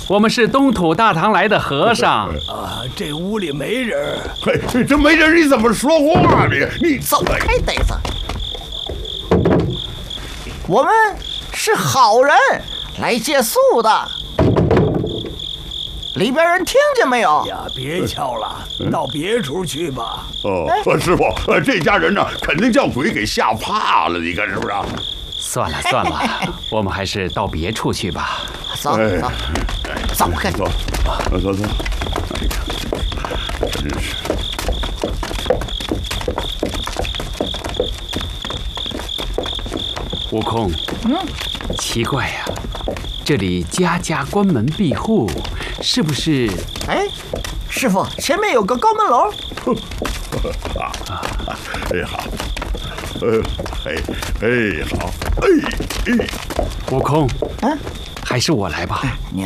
我们是东土大唐来的和尚。 这屋里没人。 嘿，这没人你怎么说话呢？你走开，呆子！我们是好人，来借宿的。里边人听见没有？ 呀，别敲了，到别处去吧。 师傅，这家人呢，肯定叫鬼给吓怕了，你看是不是？ 算了算了，我们还是到别处去吧。 走走，走开！ 走。真是。 悟空，奇怪呀，这里家家关门闭户，是不是？ 哎，师傅，前面有个高门楼。 哎好，好， 悟空，还是我来吧。 你